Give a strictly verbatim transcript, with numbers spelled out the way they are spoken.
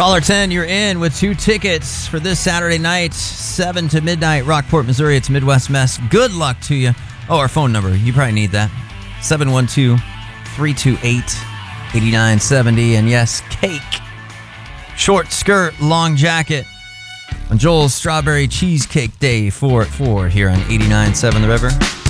Caller ten, you're in with two tickets for this Saturday night, seven to midnight, Rockport, Missouri. It's Midwest Mess. Good luck to you. Oh, our phone number. You probably need that. seven one two, three two eight, eight nine seven zero. And yes, cake. Short skirt, long jacket. On Joel's Strawberry Cheesecake Day, four at four here on eighty-nine point seven The River.